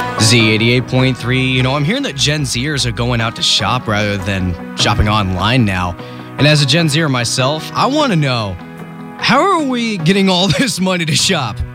Z88.3, I'm hearing that Gen Zers are going out to shop rather than shopping online now. And as a Gen Zer myself, I want to know, how are we getting all this money to shop?